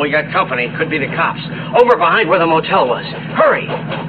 we got company. Could be the cops. Over behind where the motel was. Hurry.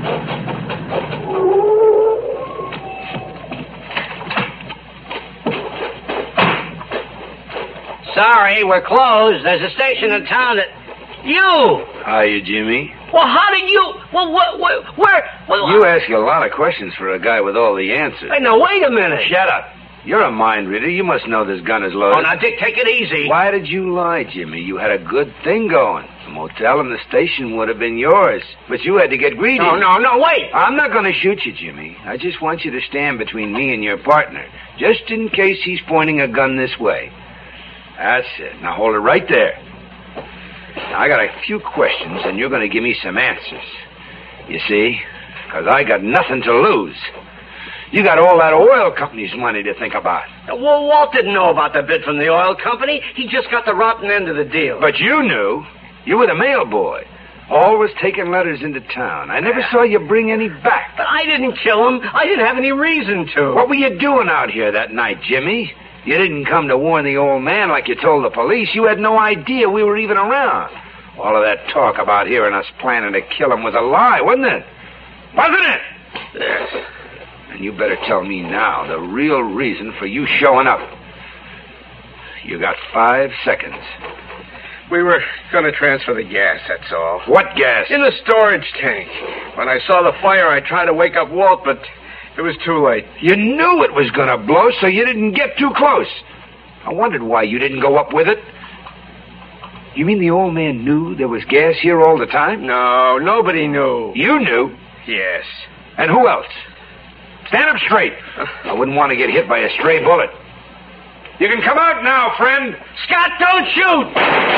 Sorry, we're closed. There's a station in town that... You! Hiya, Jimmy. Well, how did you... Well, where... You ask a lot of questions for a guy with all the answers. Hey, now, wait a minute. Shut up. You're a mind reader. You must know this gun is loaded. Oh, now, Dick, take it easy. Why did you lie, Jimmy? You had a good thing going. The motel and the station would have been yours. But you had to get greedy. No, wait. I'm not going to shoot you, Jimmy. I just want you to stand between me and your partner, just in case he's pointing a gun this way. That's it. Now hold it right there. Now, I got a few questions, and you're going to give me some answers. You see? Because I got nothing to lose. You got all that oil company's money to think about. Well, Walt didn't know about the bid from the oil company. He just got the rotten end of the deal. But you knew. You were the mail boy. Always taking letters into town. I never saw you bring any back. But I didn't kill him. I didn't have any reason to. What were you doing out here that night, Jimmy? You didn't come to warn the old man like you told the police. You had no idea we were even around. All of that talk about hearing us planning to kill him was a lie, wasn't it? Wasn't it? Yes. And you better tell me now the real reason for you showing up. You got 5 seconds. We were going to transfer the gas, that's all. What gas? In the storage tank. When I saw the fire, I tried to wake up Walt, but it was too late. You knew it was going to blow, so you didn't get too close. I wondered why you didn't go up with it. You mean the old man knew there was gas here all the time? No, nobody knew. You knew? Yes. And who else? Stand up straight. I wouldn't want to get hit by a stray bullet. You can come out now, friend. Scott, don't shoot!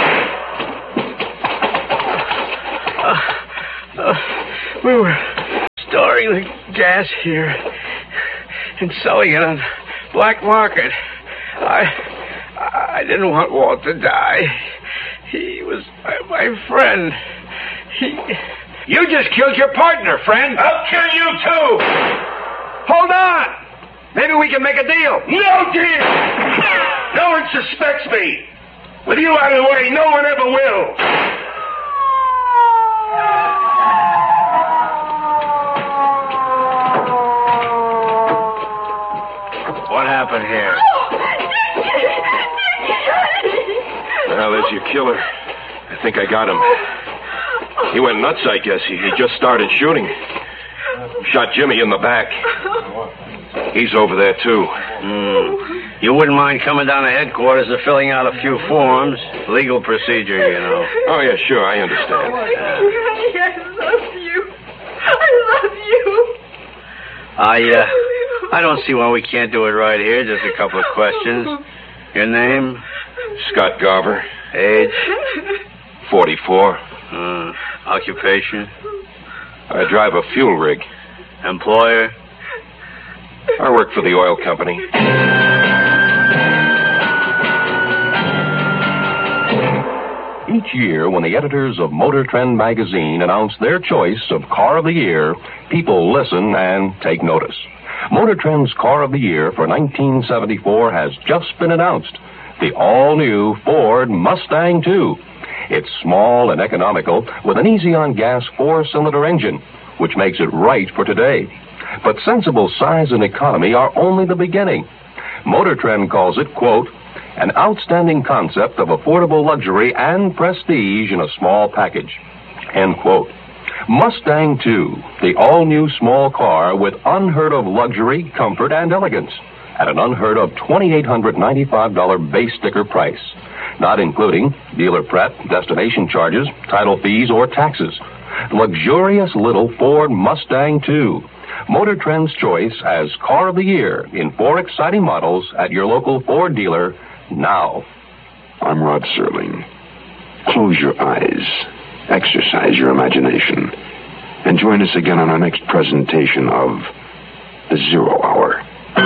We were storing the gas here and selling it on black market. I didn't want Walt to die. He was my friend. You just killed your partner, friend. I'll kill you, too. Hold on. Maybe we can make a deal. No deal. No one suspects me. With you out of the way, no one ever will. What happened here? Well, there's your killer. I think I got him. He went nuts, I guess. He just started shooting. Shot Jimmy in the back. He's over there, too. You wouldn't mind coming down to headquarters and filling out a few forms. Legal procedure, you know. Oh, yeah, sure, I understand. I love you. I don't see why we can't do it right here. Just a couple of questions. Your name? Scott Garver. Age? 44. Occupation? I drive a fuel rig. Employer? I work for the oil company. Each year, when the editors of Motor Trend magazine announce their choice of Car of the Year, people listen and take notice. Motor Trend's Car of the Year for 1974 has just been announced. The all-new Ford Mustang II. It's small and economical with an easy-on-gas 4-cylinder engine, which makes it right for today. But sensible size and economy are only the beginning. Motor Trend calls it, quote, an outstanding concept of affordable luxury and prestige in a small package, end quote. Mustang II, the all-new small car with unheard-of luxury, comfort, and elegance at an unheard-of $2,895 base sticker price, not including dealer prep, destination charges, title fees, or taxes. Luxurious little Ford Mustang II. Motor Trend's choice as Car of the Year in 4 exciting models at your local Ford dealer now. I'm Rod Serling. Close your eyes, exercise your imagination, and join us again on our next presentation of The Zero Hour.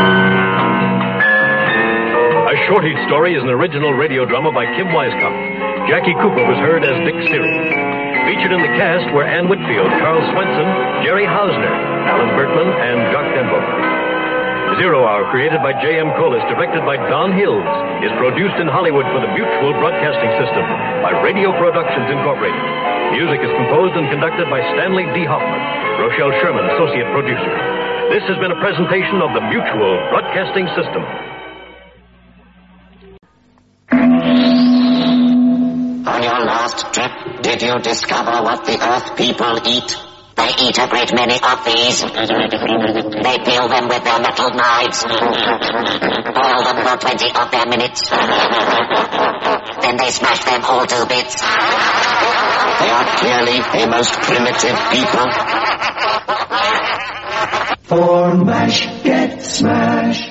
A Shortage Story is an original radio drama by Kim Weiskamp. Jackie Cooper was heard as Dick Steary. Featured in the cast were Ann Whitfield, Carl Swenson, Jerry Hausner, Alan Bertman, and Jock Denbo. Zero Hour, created by J.M. Collis, directed by Don Hills, is produced in Hollywood for the Mutual Broadcasting System by Radio Productions Incorporated. Music is composed and conducted by Stanley D. Hoffman. Rochelle Sherman, associate producer. This has been a presentation of the Mutual Broadcasting System. On your last trip, did you discover what the Earth people eat? They eat a great many of these. They peel them with their metal knives. Boil them for 20 of their minutes. Then they smash them all to bits. They are clearly a most primitive people. For MASH, get smashed.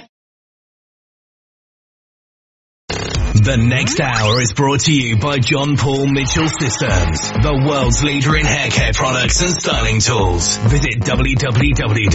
The next hour is brought to you by John Paul Mitchell Systems, the world's leader in hair care products and styling tools. Visit www